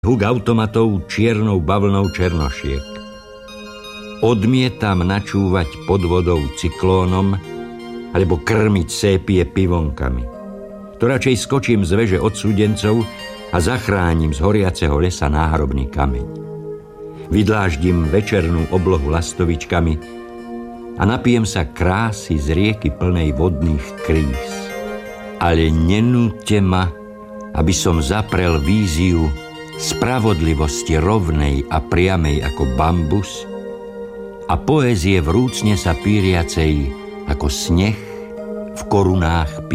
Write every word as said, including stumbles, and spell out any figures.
huk automatov čiernou bavlnou černošiek. Odmietam načúvať pod vodou cyklónom alebo krmiť sépie pivonkami. To radšej skočím z veže odsúdencov a zachránim z horiaceho lesa náhrobný kameň. Vydláždim večernú oblohu lastovičkami a napijem sa krásy z rieky plnej vodných kríz. Ale nenúďte ma, aby som zaprel víziu spravodlivosti rovnej a priamej ako bambus a poézie vrúcne sa píriacej ako sneh v korunách